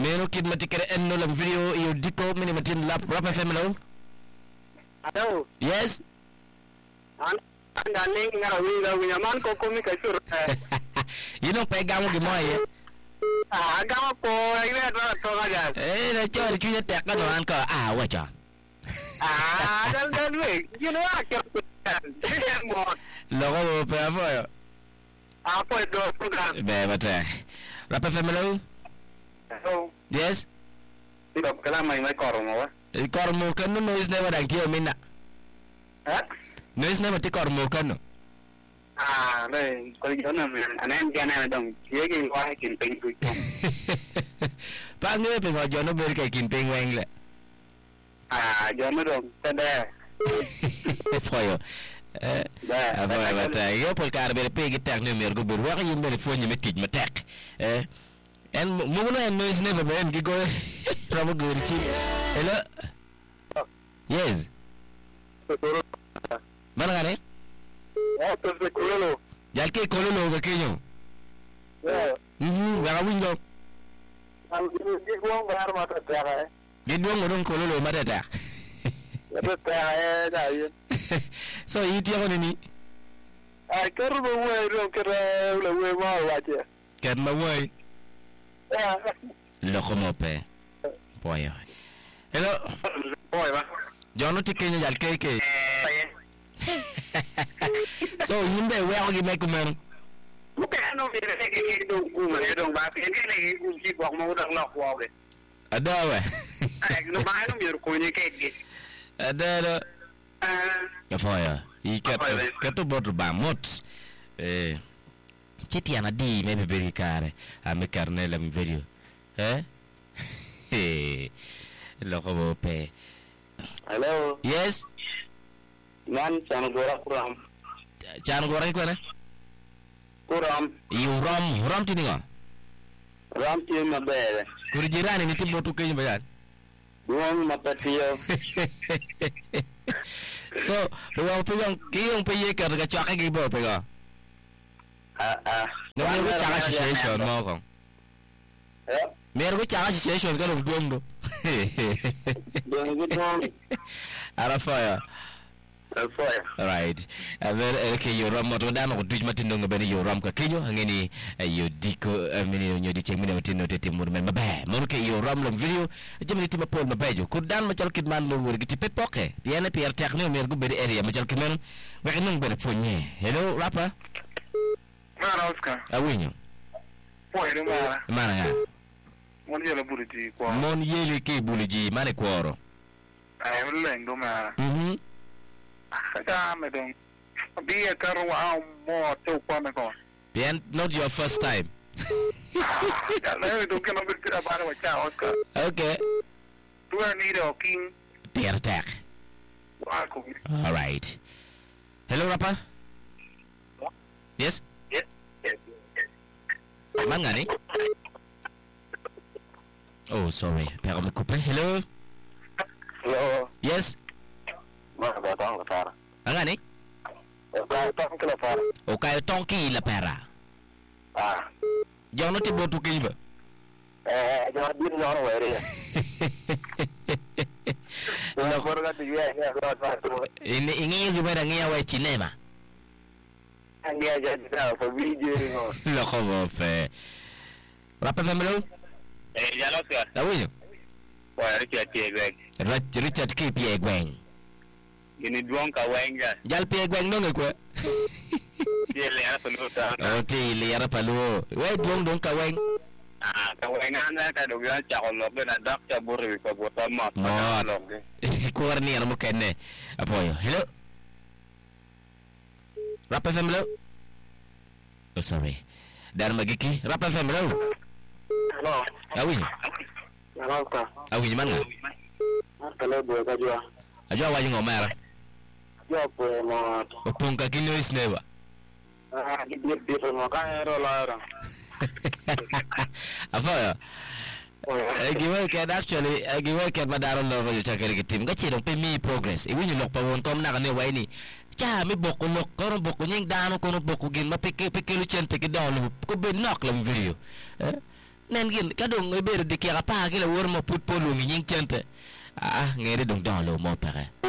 Mero kid matikere enno la video io diko mini matin lap Rap FM lo. Hello. Yes. Anda ning ngarawi la winyaman ko komi ka sur. You know pegang mo gimoy. Agama ko ile to ngaja. Na cho chunya tek ka doan ko wa cho. Dan we. You know mo. Logo pe afo. Apo do program. Be bata. Rap FM lo. Hello. Yes. Tidak kala mai kormo wa. Kormo kan no is never dang tio minna. No is never ti kormo kan. Đây, có gì nữa mà anh em cha này đồng chế cái qua kiện tình tôi không. Ba người phải gọi cho nó bên cái kiện tình quen lệ. Do nó đồng tên đây. Foi. Vai batai. Eu por cara bele pega tak no mergo ber wa yin bele fonyi metik metek. En mo no en noise never ben ki go. Ramo gurchi. Hello. Yes. Mana ngane? Terus kololo. Jalke kololo ga kenyo. Ga window. Di gua bayar mata tera. Di dong ngorong kololo mata ta. Mata tera da yin. So yiti ko ni. Kar mo we ro kara le we ma waje. Ken ma we. Lo como pe. Boy. Hello. Boy ba. Jono ti kenyo jalke ke. So yimbe we agi make man. Bukan no dire ke do ku ma do ba ke ne ku ji ko mo da lo ko be. Adawe. No ba no mir ko ni ke ge. Adara. Foya. Ikato botu ba mot. Cheti anadi maybe very care. Ame carnela mi video. Lo como pe. Hello. Yes. Man chan gora kuram. Chan gora ko na? Kuram. You ram tininga. Ram ti mabere. Kuri jirani ni tibo tu kenyo bayan. Duang mapatio. So, pero peyong kiyong peye ka ga chaka gi bo pega. No me go chaka situation mo ko. Me go chaka situation ka lo duombo. Duang gudong. Ara fire. Alfoya. Right. Aver ke yo ram to dano ko tuj matindo ngabeni yo ram ka kenyo ngeni yo diko mini nyo di chemine matindo tete mur men mabe. Mon ke yo ram lo video jemni tima pol mabejo. Ko dan ma chal kidman lo wor giti pepoke. Piene pier techno mer go beri area ma chal kimen. Wa nung bere fonye. Hello rapa. Mara Oscar. Awinyo. Poi do mara. Mana nga. Mon yela buriti ko. Mon yele ke buliji mane kworo. Ay leng do mara. Me dong. Be a car more to come on. Bien, not your first time. I don't get about what Oscar. Okay. Do I need a king? Pier tech. All right. Hello, Rapa. Yes. Yes. Mangani. Oh, sorry. Pero me coupe. Hello. Hello. Yes. Mara tong la para. Mangani. Tong la para. Okay, tonki la pera. Jono ti botu kiba. Jangan dia orang wari. Nah, korang tu juga Ini ingin juga ngia wa cinema. Dia jadi apa video ni mo. Lo como fe. Rapa famelo? Jalan ke? Tahu je. Wah, Richard Gweng. Richard ke Pierre Gweng. Ini duang kaweng kan. Jal Pierre Gweng no ko. Dia lihat perlu tak. Oh, ti liara palu. We dong kaweng. Kawengan ka dogan cakolo ke nadak cabur ke bota mat. Log. Kuar ni mo kenne. Apoyo. Hello. Rapa famelo? Oh, sorry. Dan magiki. Rapa famelo? Hello. Awi. Hello ka. Awi mana? Hello dua ka jua. Ajo wa jingo mara. Jua po mo. Opong ka kino is never. Dia mo ka ero la. Apoyo. Giwe ke actually giwe ke madaro lo ko chakere ki team gachi dong pe mi progress. Iwi ni lok pa won tom na ne wa ni. Cha mi bokku lok ko bokku nyeng dano ko bokku gin ma peke lu chente ki dawn ko be nok la video. nen gin ka dong e ber de ki pa ki la wor mo put polo ngi nying chente ngere dong don lo mo pare